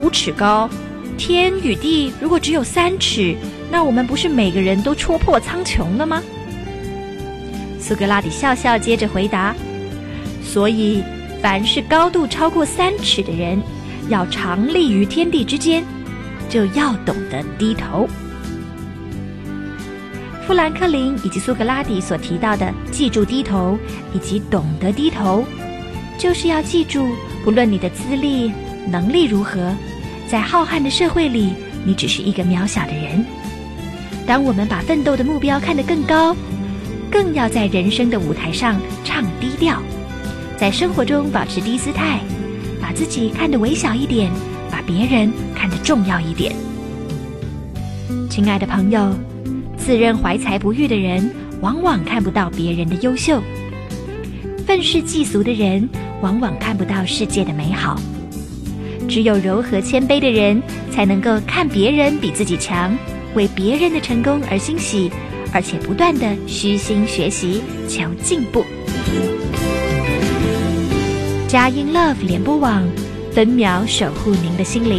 5尺高，天与地如果只有3尺，那我们不是每个人都戳破苍穹了吗？苏格拉底笑笑，接着回答：所以凡是高度超过3尺的人，要常立于天地之间，就要懂得低头。富兰克林以及苏格拉底所提到的记住低头以及懂得低头，就是要记住，不论你的资历能力如何，在浩瀚的社会里，你只是一个渺小的人。当我们把奋斗的目标看得更高，更要在人生的舞台上唱低调，在生活中保持低姿态，把自己看得微小一点，把别人看得重要一点。亲爱的朋友，自认怀才不遇的人往往看不到别人的优秀，愤世嫉俗的人往往看不到世界的美好。只有柔和谦卑的人才能够看别人比自己强，为别人的成功而欣喜，而且不断地虚心学习，求进步。佳音 Love 联播网，分秒守护您的心灵。